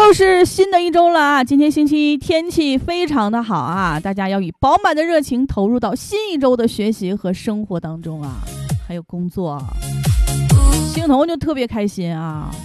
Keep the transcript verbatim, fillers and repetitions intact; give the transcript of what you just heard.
又是新的一周了啊！今天星期一，天气非常的好啊，大家要以饱满的热情投入到新一周的学习和生活当中啊，还有工作啊。星彤就特别开心啊，